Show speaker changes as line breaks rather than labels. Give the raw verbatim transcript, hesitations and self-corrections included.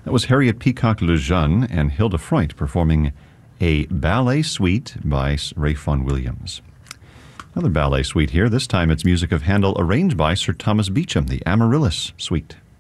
That was Harriet Peacock Lejeune and Hilda Freud performing a ballet suite by Ralph Vaughan Williams. Another ballet suite here. This time it's music of Handel arranged by Sir Thomas Beecham, the Amaryllis Suite.